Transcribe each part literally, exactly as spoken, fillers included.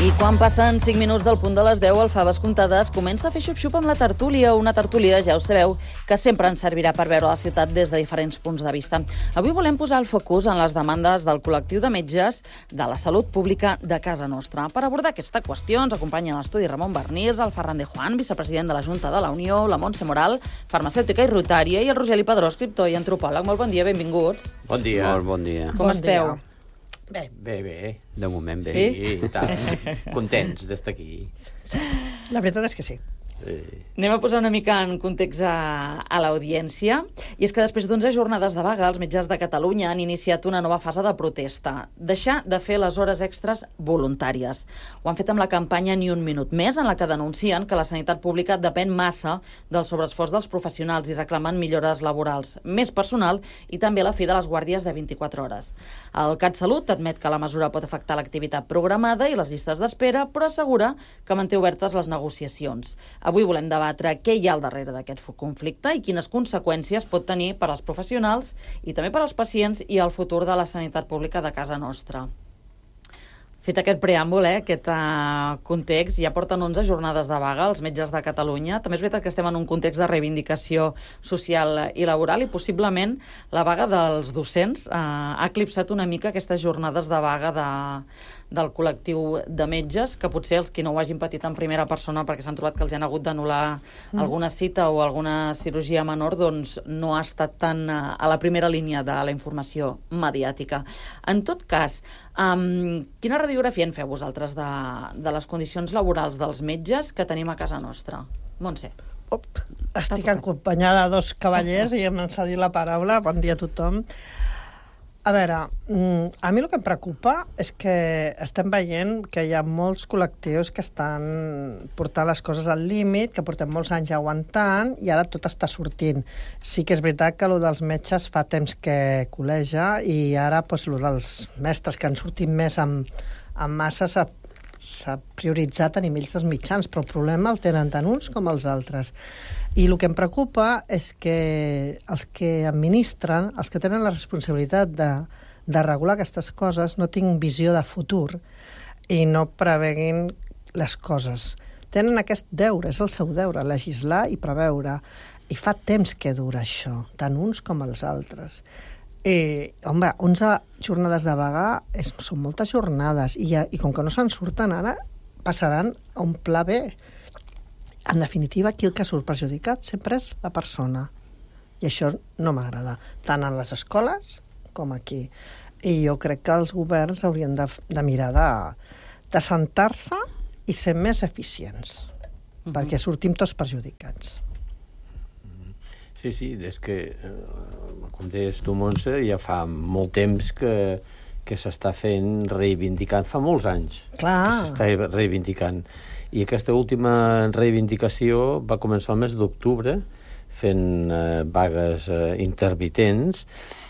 I quan passen cinc minuts del punt de les deu, el Faves Comptades comença a fer xup-xup amb la tertúlia, una tertúlia, ja ho sabeu, que sempre ens servirà per veure la ciutat des de diferents punts de vista. Avui volem posar el focus en les demandes del col·lectiu de metges de la salut pública de casa nostra. Per abordar aquesta qüestió ens acompanya a l'estudi Ramon Bernís, el Ferran de Juan, vicepresident de la Junta de la Unió, la Montse Moral, farmacèutica i rotària, i el Rogeli Padró, escriptor i antropòleg. Molt bon dia, benvinguts. Bon dia. Molt bon dia. Com bon esteu? Dia. Bé, bé, bé. De moment bé. Sí? I tant. Contents d'estar aquí. La veritat és que sí. Sí. Anem a posar una mica en context a, a l'audiència. I és que després d'onze jornades de vaga, els metges de Catalunya han iniciat una nova fase de protesta. Deixar de fer les hores extres voluntàries. Ho han fet amb la campanya Ni un minut més, en la que denuncien que la sanitat pública depèn massa del sobreesforç dels professionals i reclamen millores laborals, més personal i també la fi de les guàrdies de vint-i-quatre hores. El CatSalut admet que la mesura pot afectar l'activitat programada i les llistes d'espera, però assegura que manté obertes les negociacions. Avui volem debatre què hi ha al darrere d'aquest conflicte i quines conseqüències pot tenir per als professionals i també per als pacients i el futur de la sanitat pública de casa nostra. Fet aquest preàmbul, eh, aquest uh, context, ja porten onze jornades de vaga els metges de Catalunya. També és veritat que estem en un context de reivindicació social i laboral i possiblement la vaga dels docents uh, ha eclipsat una mica aquestes jornades de vaga de, del col·lectiu de metges, que potser els que no ho hagin patit en primera persona perquè s'han trobat que els han hagut d'anul·lar mm. alguna cita o alguna cirurgia menor, doncs no ha estat tan uh, a la primera línia de la informació mediàtica. En tot cas, um, quina radiografia en feu vosaltres de, de les condicions laborals dels metges que tenim a casa nostra? Montse. Op, estic acompanyada de dos cavallers i em han cedit la paraula. Bon dia a tothom. A veure, a mi el que em preocupa és que estem veient que hi ha molts col·lectius que estan portant les coses al límit, que portem molts anys aguantant i ara tot està sortint. Sí que és veritat que el dels metges fa temps que col·leja i ara doncs, el dels mestres que han sortit més amb, amb massa s'ha s'ha prioritzat a nivell dels mitjans, però el problema el tenen tant uns com els altres. I el que em preocupa és que els que administren, els que tenen la responsabilitat de, de regular aquestes coses, no tinguin visió de futur i no preveguin les coses. Tenen aquest deure, és el seu deure, legislar i preveure. I fa temps que dura això, tant uns com els altres. I, home, onze jornades de vaga és, són moltes jornades i, i com que no se'n surten ara, passaran a un pla B. En definitiva, aquí el que surt perjudicat sempre és la persona. I això no m'agrada, tant en les escoles com aquí. I jo crec que els governs haurien de, de mirar de, de sentar-se i ser més eficients, uh-huh. perquè sortim tots perjudicats. Sí, sí, des que, com deies tu, Montse, ja fa molt temps que, que s'està fent reivindicant, fa molts anys Clar. que s'està reivindicant. I aquesta última reivindicació va començar el mes d'octubre, fent eh, vagues eh, intermitents,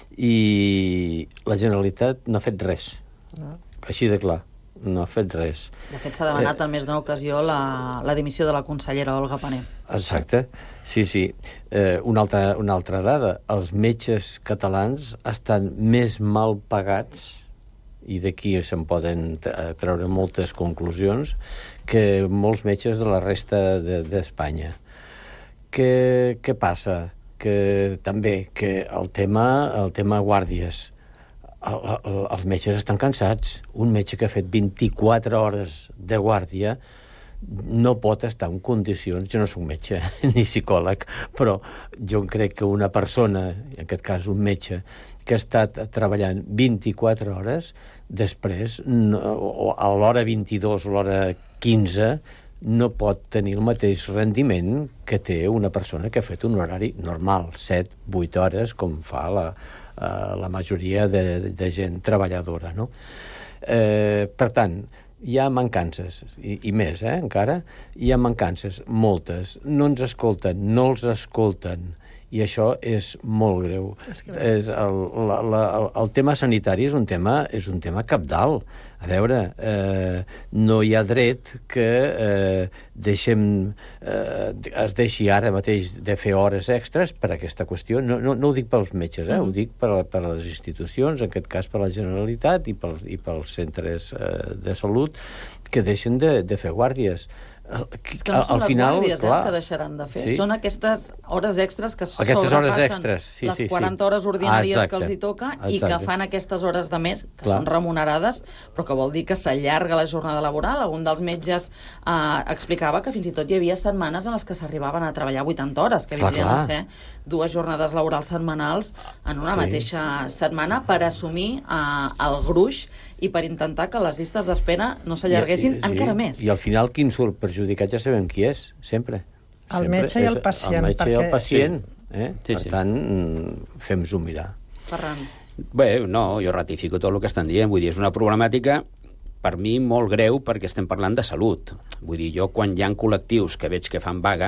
i la Generalitat no ha fet res. No. Així de clar, no ha fet res. De fet, s'ha demanat eh, en més d'una ocasió la, la dimissió de la consellera Olga Pané. Exacte, sí, sí. Eh, una, altra, una altra dada, els metges catalans estan més mal pagats, i d'aquí se'n poden treure moltes conclusions, que molts metges de la resta d'Espanya. De, què, què passa? Que també que el tema, el tema guàrdies, el, el, els metges estan cansats. Un metge que ha fet vint-i-quatre hores de guàrdia no pot estar en condicions, jo no soc metge ni psicòleg, però jo crec que una persona, en aquest cas un metge, que ha estat treballant vint-i-quatre hores, després, no, a l'hora vint-i-dos o l'hora quinze, no pot tenir el mateix rendiment que té una persona que ha fet un horari normal, set, vuit hores, com fa la, uh, la majoria de, de gent treballadora, no? Eh, per tant, hi ha mancances, i, i més, eh, encara, hi ha mancances, moltes. No ens escolten, no els escolten, i això és molt greu. És greu. És el, la, la, el, el tema sanitari és un tema, és un tema cabdal. A veure, eh, no hi ha dret que eh, deixem, eh, es deixi ara mateix de fer hores extres per aquesta qüestió. No, no, no ho dic pels metges, eh? Mm. Ho dic per, per les institucions, en aquest cas per la Generalitat i pels, i pels centres eh, de salut, que deixen de, de fer guàrdies. És que no són les final, guàrdies clar, eh, que deixaran de fer, sí. Són aquestes hores extres que aquestes sobrepassen extres, sí, les quaranta sí, sí. hores ordinàries ah, que els hi toca exacte. I que fan aquestes hores de més, que clar. Són remunerades, però que vol dir que s'allarga la jornada laboral. Algun dels metges eh, explicava que fins i tot hi havia setmanes en les que s'arribaven a treballar vuitanta hores, que vindrien a ser dues jornades laborals setmanals en una sí. mateixa setmana per assumir eh, el gruix i per intentar que les llistes d'espera no s'allarguessin sí, encara més. I al final, quin surt perjudicat ja sabem qui és, sempre. El sempre metge i el pacient. El metge perquè... i el pacient. Sí. Eh? Sí, per sí. tant, fem-nos-ho mirar. Ferran. Bé, no, jo ratifico tot el que estan dient. Vull dir, és una problemàtica, per mi, molt greu, perquè estem parlant de salut. Vull dir, jo, quan hi ha col·lectius que veig que fan vaga,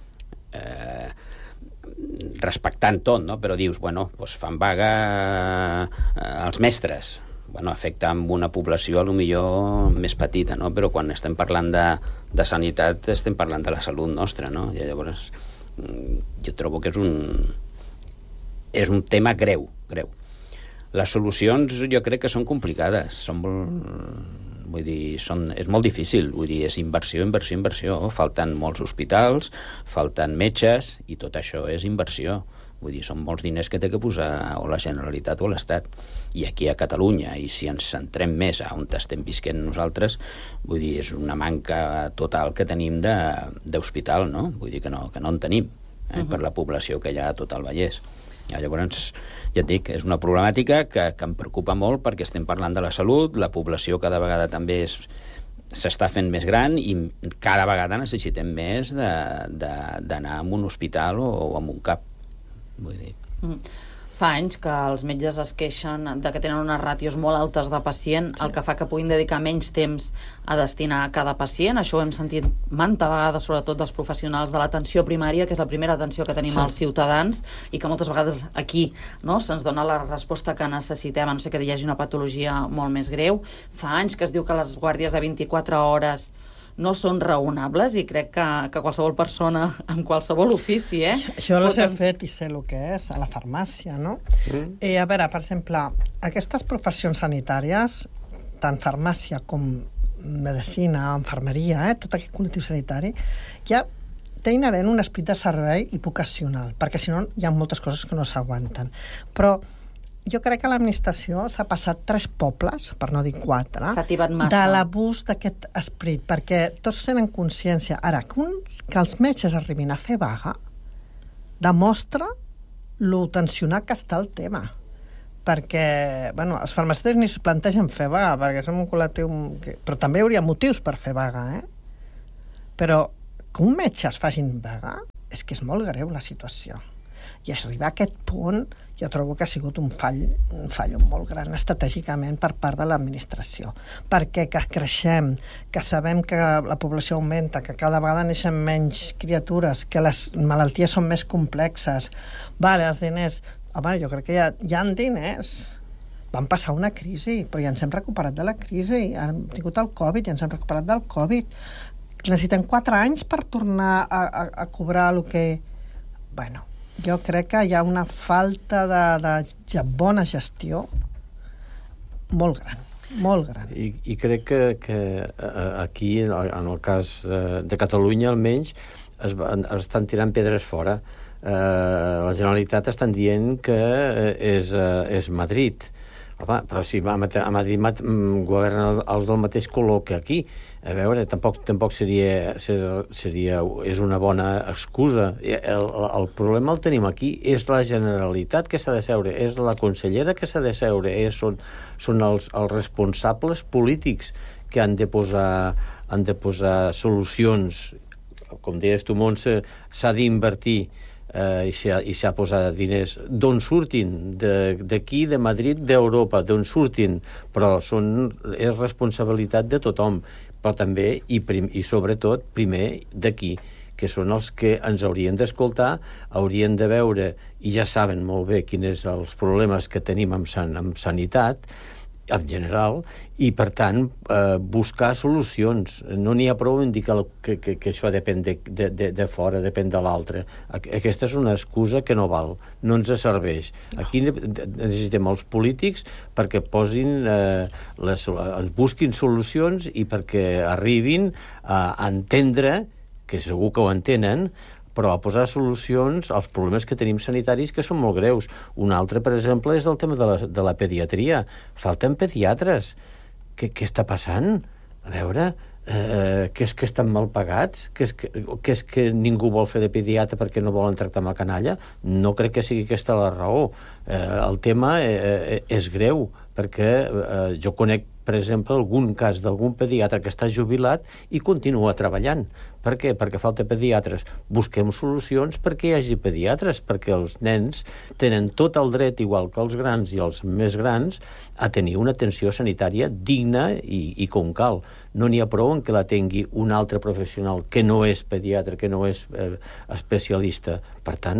eh, respectant tot, no? Però dius, bueno, doncs fan vaga eh, els mestres. Bueno, afecta amb una població a lo millor més petita, no? Però quan estem parlant de, de sanitat estem parlant de la salut nostra, no? I llavors jo trobo que és un és un tema greu, greu. Les solucions jo crec que són complicades, són molt, vull dir, són, és molt difícil, vull dir, és inversió, inversió, inversió. Falten molts hospitals, falten metges i tot això és inversió. Vull dir, són molts diners que té que posar o la Generalitat o l'Estat. I aquí a Catalunya, i si ens centrem més a on estem visquent nosaltres, vull dir, és una manca total que tenim d'hospital, no? Vull dir que no, que no en tenim, eh? Uh-huh. Per la població que hi ha a tot el Vallès. Ja, llavors, ja et dic, és una problemàtica que, que em preocupa molt perquè estem parlant de la salut, la població cada vegada també és s'està fent més gran i cada vegada necessitem més d'anar a un hospital o, o a un cap. Vull dir. Mm. Fa anys que els metges es queixen de que tenen unes ràtios molt altes de pacient, sí. El que fa que puguin dedicar menys temps a destinar a cada pacient. Això ho hem sentit manta vegades, sobretot dels professionals de l'atenció primària, que és la primera atenció que tenim sí. als ciutadans, i que moltes vegades aquí, no, se'ns dona la resposta que necessitem, a no ser que hi hagi una patologia molt més greu. Fa anys que es diu que les guàrdies de vint-i-quatre hores no són raonables i crec que, que qualsevol persona amb qualsevol ofici, eh? Jo, jo les he fet i sé el que és, a la farmàcia, no? Mm. Eh, a veure, per exemple, aquestes professions sanitàries, tant farmàcia com medicina, infermeria, eh, tot aquest col·lectiu sanitari, ja té inherent un esperit de servei i vocacional, perquè si no hi ha moltes coses que no s'aguanten. Però jo crec que l'administració s'ha passat tres pobles, per no dir quatre, de l'abús d'aquest esperit, perquè tots tenen consciència. Ara, que, un, que els metges arribin a fer vaga demostra lo tensionat que està el tema. Perquè, bueno, els farmacèutics ni es plantegen fer vaga, perquè som un col·lectiu... Que, però també hi hauria motius per fer vaga, eh? Però que un metge es facin vaga és que és molt greu la situació. I arribar a aquest punt jo trobo que ha sigut un fall, un fall molt gran estratègicament per part de l'administració. Perquè que creixem, que sabem que la població augmenta, que cada vegada neixen menys criatures, que les malalties són més complexes. Vale, els diners... Home, jo crec que hi ha, hi ha diners. Vam passar una crisi, però ja ens hem recuperat de la crisi. Hem tingut el Covid, ja ens hem recuperat del Covid. Necessitem quatre anys per tornar a, a, a cobrar el que... Bueno... Jo crec que hi ha una falta de, de, de bona gestió molt gran, molt gran. I, i crec que, que aquí, en el cas de Catalunya almenys, es, es estan tirant pedres fora. Eh, la Generalitat estan dient que és, és Madrid. Home, però si a Madrid governen els del mateix color que aquí, a veure, tampoc, tampoc seria, seria... És una bona excusa. El, el problema el tenim aquí. És la Generalitat que s'ha de seure, és la consellera que s'ha de seure, és, són, són els, els responsables polítics que han de posar, han de posar solucions. Com deies tu, Montse, s'ha d'invertir eh, i s'ha posat diners d'on surtin, d'aquí, de, de Madrid, d'Europa, d'on surtin, però són, és responsabilitat de tothom, però també, i, prim, i sobretot, primer d'aquí, que són els que ens haurien d'escoltar, haurien de veure, i ja saben molt bé quins són els problemes que tenim amb, san, amb sanitat, en general, i, per tant, eh, buscar solucions. No n'hi ha prou en dir que, que, que, que això depèn de, de, de, de fora, depèn de l'altre. Aquesta és una excusa que no val, no ens serveix. Aquí necessitem els polítics perquè posin, eh, les, ens busquin solucions i perquè arribin a entendre, que segur que ho entenen, però a posar solucions als problemes que tenim sanitaris que són molt greus. Un altre, per exemple, és el tema de la, de la pediatria. Falten pediatres. Què, què està passant? A veure, eh, que és que estan mal pagats? Que és que, que és que ningú vol fer de pediatre perquè no volen tractar amb la canalla? No crec que sigui aquesta la raó. Eh, el tema eh, és greu, perquè eh, jo conec, per exemple, algun cas d'algun pediatre que està jubilat i continua treballant. Per què? Perquè falta pediatres. Busquem solucions perquè hi hagi pediatres, perquè els nens tenen tot el dret, igual que els grans i els més grans, a tenir una atenció sanitària digna i, i com cal. No n'hi ha prou en que la tingui un altre professional que no és pediatre, que no és eh, especialista. Per tant,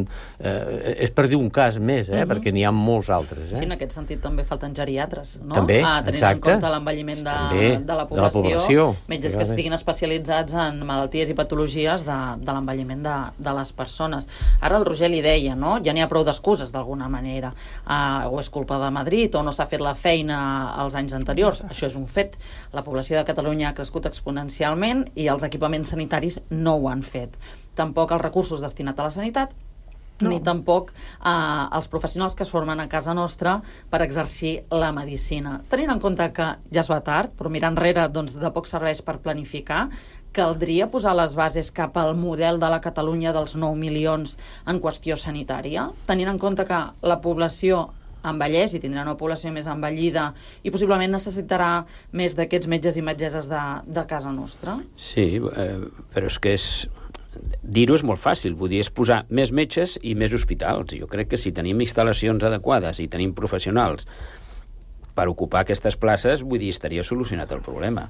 eh, és per dir un cas més, eh, uh-huh. perquè n'hi ha molts altres. Eh? Sí, en aquest sentit també falten geriatres, no? També, ah, tenint exacte. en compte l'envelliment de, també, de, la població, de la població, metges que estiguin especialitzats en malalties i patologies de, de l'envelliment de, de les persones. Ara el Roger li deia, no? Ja n'hi ha prou d'excuses, d'alguna manera. Uh, o és culpa de Madrid, o no s'ha fet la feina als anys anteriors. Això és un fet. La població de Catalunya ha crescut exponencialment i els equipaments sanitaris no ho han fet. Tampoc els recursos destinats a la sanitat, no. ni tampoc eh, els professionals que es formen a casa nostra per exercir la medicina. Tenint en compte que ja es va tard, però mirar enrere doncs, de poc serveix per planificar, caldria posar les bases cap al model de la Catalunya dels nou milions en qüestió sanitària, tenint en compte que la població envelleix i tindrà una població més envellida i possiblement necessitarà més d'aquests metges i metgesses de, de casa nostra? Sí, eh, però és que és... dir-ho és molt fàcil, vull dir, és posar més metges i més hospitals. Jo crec que si tenim instal·lacions adequades i tenim professionals per ocupar aquestes places, vull dir, estaria solucionat el problema.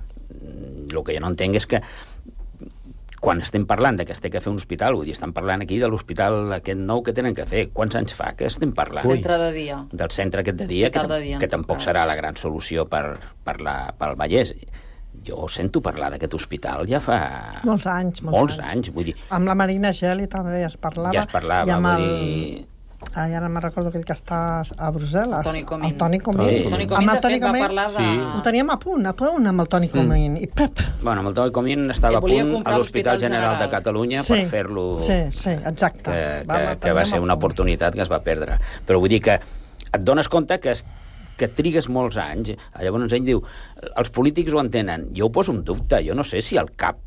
El que jo no entenc és que quan estem parlant de que es té que fer un hospital, vull dir, estan parlant aquí de l'hospital aquest nou que tenen que fer. Quants anys fa que estem parlant? Centre de dia. Del centre aquest de dia, que, de dia, que tampoc cas. serà la gran solució per, per la, pel Vallès. Jo sento parlar d'aquest hospital ja fa... Molts anys, molts, molts anys. anys. Vull dir, amb la Marina Geli també es parlava. Ja es parlava, i amb vull el... dir... Ah, ara me'n recordo aquell que està a Brussel·les. El Toni Comín. El Toni Comín. Sí. Toni Comín, de fet, va parlar de... Sí. Ho teníem a punt, a punt amb el Toni Comín. Mm. I Pep. Bueno, amb el Toni Comín estava a punt a l'Hospital General de Catalunya sí, per fer-lo... Sí, sí, exacte. Que, va, que, que va ser una oportunitat que es va perdre. Però vull dir que et dones compte que, es, que trigues molts anys. Llavors ell diu, els polítics ho entenen. Jo ho poso en dubte. Jo no sé si al cap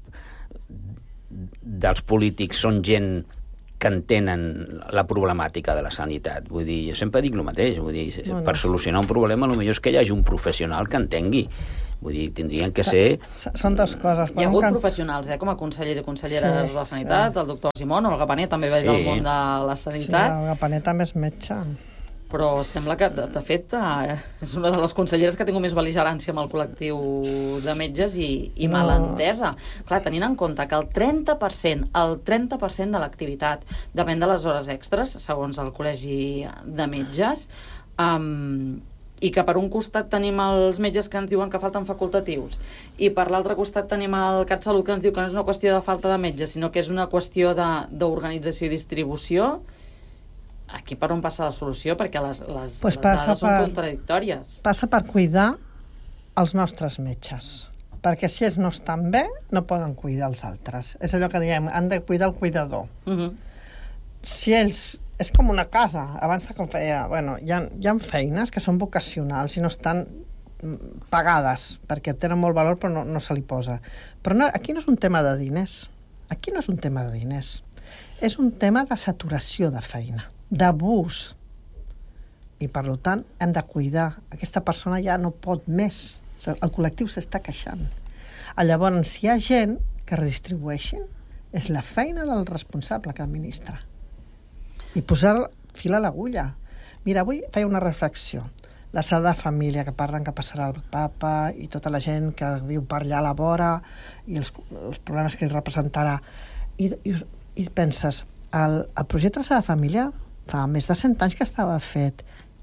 dels polítics són gent que entenen la problemàtica de la sanitat. Vull dir, jo sempre dic el mateix. Vull dir, no, no, per solucionar un problema, potser és que hi hagi un professional que entengui. Vull dir, tindrien que ser... Són dues coses. Hi ha hagut can... professionals, eh, com a consellers i conselleres sí, de la sanitat, sí. El doctor Simón, el Gapaner també ve sí. del món de la sanitat. Sí, el Gapaner també és metge. Però sembla que, de, de fet, eh, és una de les conselleres que ha tingut més bel·ligerància amb el col·lectiu de metges i, i no. malentesa. Clar, tenint en compte que el trenta per cent, el trenta per cent de l'activitat depèn de les hores extres, segons el Col·legi de Metges, um, i que per un costat tenim els metges que ens diuen que falten facultatius i per l'altre costat tenim el CatSalut que ens diu que no és una qüestió de falta de metges, sinó que és una qüestió d'organització i distribució. Aquí per on passa la solució? Perquè les, les, pues les dades són per, contradictòries. Passa per cuidar els nostres metges. Perquè si ells no estan bé, no poden cuidar els altres. És allò que diem, han de cuidar el cuidador. Uh-huh. Si ells... És com una casa. Abans com feia... Bueno, hi ha, hi ha feines que són vocacionals i no estan pagades, perquè tenen molt valor però no, no se li posa. Però no, aquí no és un tema de diners. Aquí no és un tema de diners. És un tema de saturació de feina, d'abús. I, per tant, hem de cuidar. Aquesta persona ja no pot més. El col·lectiu s'està queixant. Llavors, si hi ha gent que redistribueixin, és la feina del responsable que administra. I posar fil a l'agulla. Mira, avui feia una reflexió. La sala de família, que parlen que passarà el papa i tota la gent que viu per allà a la vora i els, els problemes que li representarà. I, i, i penses, el, el projecte de la sala de família fa més de cent anys que estava fet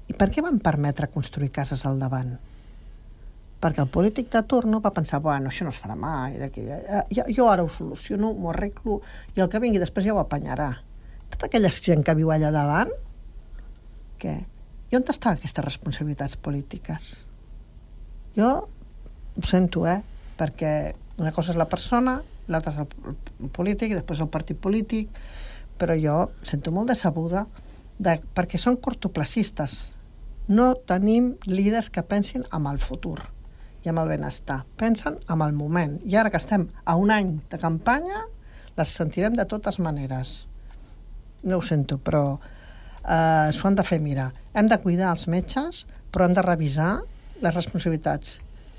I per què van permetre construir cases al davant? Perquè el polític de torno va pensar, bueno, això no es farà mai, d'aquí, ja, jo ara ho soluciono, m'ho arreglo, i el que vingui després ja ho apanyarà. Tota aquella gent que viu allà davant, què? I on estan aquestes responsabilitats polítiques? Jo ho sento, eh? Perquè una cosa és la persona, l'altra és el polític, i després el partit polític, però jo sento molt decebuda de, perquè són cortoplacistes. No tenim líders que pensin en el futur i amb el benestar. Pensen en el moment. I ara que estem a un any de campanya, les sentirem de totes maneres. No ho sento, però eh, s'ho han de fer mirar. Hem de cuidar els metges, però hem de revisar les responsabilitats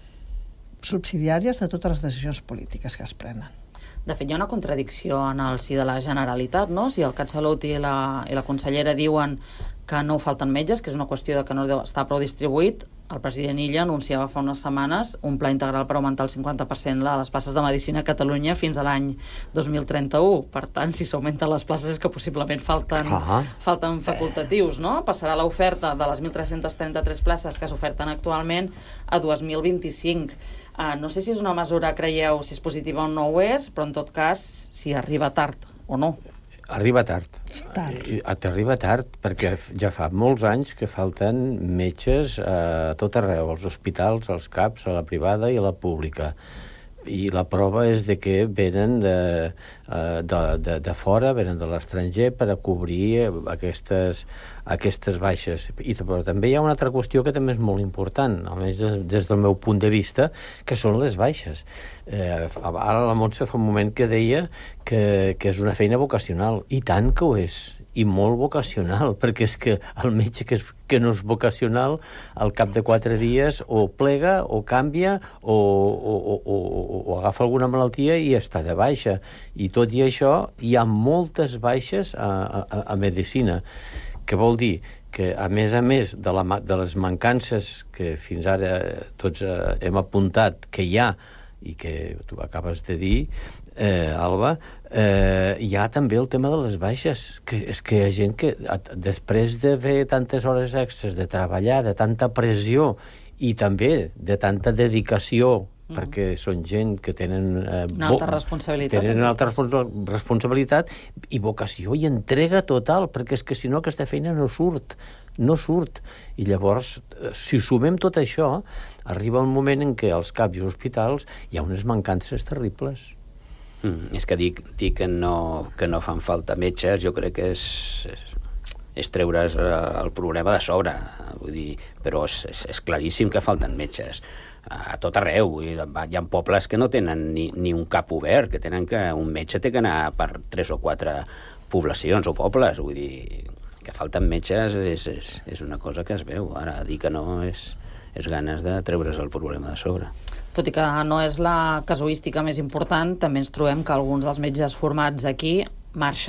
subsidiàries de totes les decisions polítiques que es prenen. De fet, hi ha una contradicció en el si de la Generalitat, no? Si el CatSalut i la, i la consellera diuen que no falten metges, que és una qüestió de que no està prou distribuït, el president Illa anunciava fa unes setmanes un pla integral per augmentar el cinquanta per cent de les places de medicina a Catalunya fins a l'any dos mil trenta-u. Per tant, si s'augmenten les places és que possiblement falten, ah. falten facultatius, no? Passarà l'oferta de les mil tres-centes trenta-tres places que s'oferten actualment a dos mil vint-i-cinc. Uh, no sé si és una mesura, creieu, si és positiva o no ho és, però en tot cas, si arriba tard o no. Arriba tard. Tard. Arriba tard, perquè ja fa molts anys que falten metges a tot arreu, als hospitals, als CAPs, a la privada i a la pública. I la prova és de que venen de, de, de, de fora, venen de l'estranger per a cobrir aquestes, aquestes baixes. I però també hi ha una altra qüestió que també és molt important, almenys des del meu punt de vista, que són les baixes. Eh, ara la Montse fa un moment que deia que, que és una feina vocacional, i tant que ho és, i molt vocacional, perquè és que el metge que, és, que no és vocacional, al cap de quatre dies o plega, o canvia, o, o, o, o, o agafa alguna malaltia i està de baixa. I tot i això, hi ha moltes baixes a, a, a medicina. Què vol dir? Que, a més a més de, la, de les mancances que fins ara tots eh, hem apuntat que hi ha, i que tu acabes de dir, eh, Alba, eh, hi ha també el tema de les baixes, que és que hi ha gent que després de fer tantes hores extres, de treballar, de tanta pressió i també de tanta dedicació, mm. perquè són gent que tenen eh, una altra responsabilitat, tenen una altra responsabilitat i vocació i entrega total, perquè és que si no aquesta feina no surt, no surt. I llavors, si sumem tot això, arriba un moment en què als CAPs i hospitals hi ha unes mancances terribles. Mm, és que dic, dic que, no, que no fan falta metges, jo crec que és, és, és treure's el problema de sobre. Vull dir, però és, és, és claríssim que falten metges a tot arreu. Vull dir, hi ha pobles que no tenen ni, ni un CAP obert, que tenen que un metge té que anar per tres o quatre poblacions o pobles. Vull dir, que falten metges és, és, és una cosa que es veu. Ara, dir que no és, és ganes de treure's el problema de sobre. Tot i que no és la casuística més important, també ens trobem que alguns dels metges formats aquí marxen